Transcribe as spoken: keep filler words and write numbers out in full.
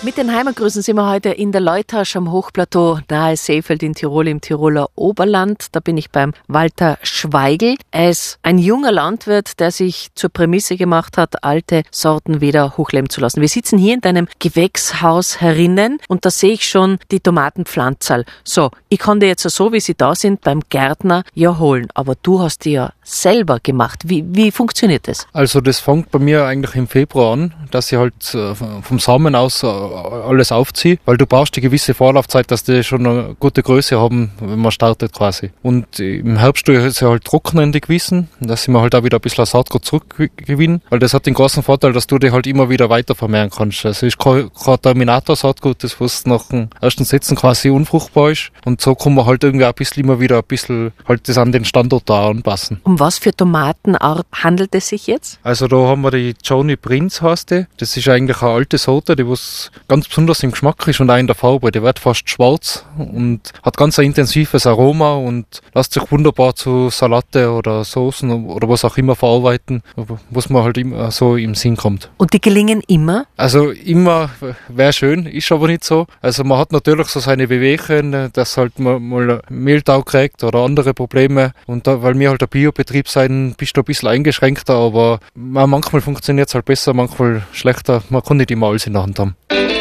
Mit den Heimatgrüßen sind wir heute in der Leutasch am Hochplateau nahe Seefeld in Tirol im Tiroler Oberland. Da bin ich beim Walter Schweigl. Er ist ein junger Landwirt, der sich zur Prämisse gemacht hat, alte Sorten wieder hochleben zu lassen. Wir sitzen hier in deinem Gewächshaus herinnen und da sehe ich schon die Tomatenpflanzerl. So, ich kann die jetzt so, wie sie da sind, beim Gärtner ja holen. Aber du hast die ja selber gemacht. Wie, wie funktioniert das? Also das fängt bei mir eigentlich im Februar an, dass ich halt vom Samen aus alles aufziehe, weil du brauchst die gewisse Vorlaufzeit, dass die schon eine gute Größe haben, wenn man startet quasi. Und im Herbst tue ich sie halt trocknen, die gewissen, dass ich mir halt auch wieder ein bisschen Saatgut zurückgewinnen, weil das hat den großen Vorteil, dass du die halt immer wieder weiter vermehren kannst. Also es ist kein, kein Terminator-Saatgut, das was nach dem ersten Setzen quasi unfruchtbar ist, und so kann man halt irgendwie ein bisschen immer wieder ein bisschen halt das an den Standort da anpassen. Um was für Tomatenart handelt es sich jetzt? Also da haben wir die Johnny Prinz heißt die. Das ist eigentlich eine alte Sorte, die was ganz besonders im Geschmack ist und auch in der Farbe. Die wird fast schwarz und hat ganz ein intensives Aroma und lässt sich wunderbar zu Salate oder Soßen oder was auch immer verarbeiten, was man halt immer so im Sinn kommt. Und die gelingen immer? Also immer wäre schön, ist aber nicht so. Also man hat natürlich so seine Wehwehchen, dass halt man mal Mehltau kriegt oder andere Probleme. Und da, weil wir halt ein Biobetrieb sein, bist du ein bisschen eingeschränkter, aber manchmal funktioniert es halt besser, manchmal schlechter. Man kann nicht immer alles in der Hand haben.